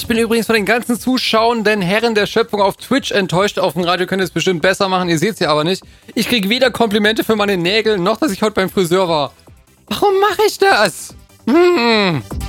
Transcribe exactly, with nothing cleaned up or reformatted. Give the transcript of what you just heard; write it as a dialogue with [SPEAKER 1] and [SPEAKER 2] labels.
[SPEAKER 1] bin übrigens von den ganzen zuschauenden Herren der Schöpfung auf Twitch enttäuscht. Auf dem Radio könnt ihr es bestimmt besser machen, ihr seht es ja aber nicht. Ich kriege weder Komplimente für meine Nägel, noch dass ich heute beim Friseur war. Warum mache ich das? Hm.